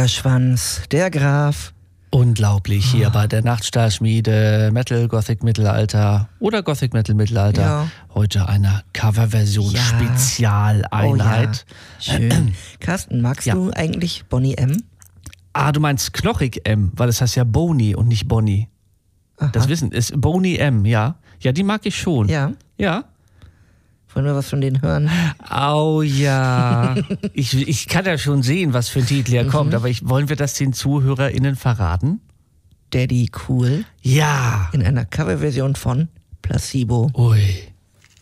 Der Schwanz, der Graf. Unglaublich hier bei der Nachtstahlschmiede, Metal, Gothic, Mittelalter oder Gothic, Metal, Mittelalter. Ja. Heute eine Coverversion, Ja. Spezialeinheit. Oh ja. Schön. Carsten, magst du eigentlich Boney M? Ah, du meinst Knochig M, weil es heißt ja Boney und nicht Bonnie. Aha. Das Wissen ist Boney M, ja. Ja, die mag ich schon. Ja. Ja. Wollen wir was von denen hören? Oh ja. Ich kann ja schon sehen, was für ein Titel hier kommt, aber wollen wir das den ZuhörerInnen verraten? Daddy Cool Ja. in einer Coverversion von Placebo. Ui.